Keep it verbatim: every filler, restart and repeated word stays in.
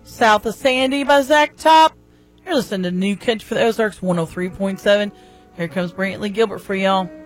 South of Sandy by Zach Top. You're listening to New Country for the Ozarks one oh three point seven. Here comes Brantley Gilbert for y'all.